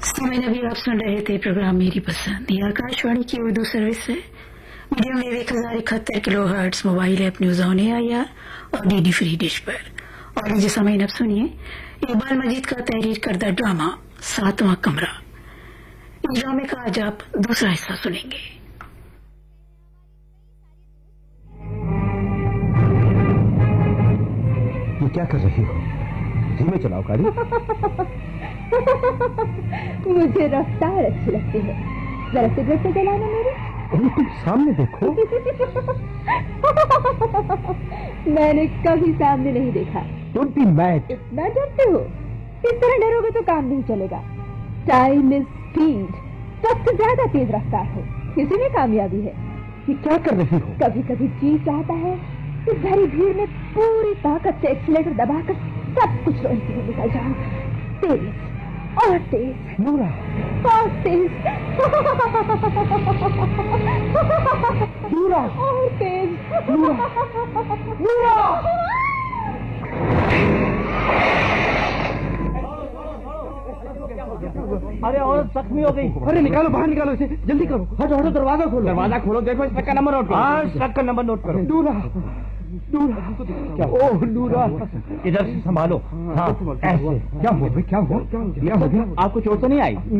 मैंने अभी आप सुन रहे थे प्रोग्राम मेरी पसंद। ये आकाशवाणी की उर्दू सर्विस है। Medium wave 1071 kilohertz, mobile app news on AIR और डीडी फ्री डिश पर। और लीजिए सामईन, अब सुनिए इकबाल मजीद का तहरीर करदा ड्रामा सातवां कमरा। इस ड्रामे का आज आप दूसरा हिस्सा सुनेंगे। ये क्या कर रही हो? धीमे चलाओ गाड़ी। मुझे रफ्तार अच्छी लगती है। जरा सिगरेट तो जलाना मेरी। तुम सामने देखो। मैंने कभी सामने नहीं देखा। Don't be mad. इतना डरते हो? इस तरह डरोगे तो काम नहीं चलेगा। Time is speed. वक्त ज्यादा तेज रफ्तार हो, इसी में कामयाबी है। ये क्या कर रही हो? कभी कभी जी चाहता है इस भरी भीड़ में पूरी ताकत से एक्सीलेटर दबाकर सब कुछ रोकते हुए निकल जाऊं। तेज और तेज। नूरा। और तेज। नूरा। और तेज। नूरा। नूरा। अरे औरत जख्मी हो गई। अरे निकालो, बाहर निकालो इसे, जल्दी करो। हटो हटो, दरवाजा खोलो। दरवाजा खोलो, देखो इस ट्रक का नंबर नोट करो। हाँ, ट्रक का नंबर नोट करो। नूरा। नूरा। ओह नूरा, इधर से संभालो। हाँ, ऐसे। क्या हुआ? क्या हुआ? क्या हो गया? आपको चोट तो नहीं आई?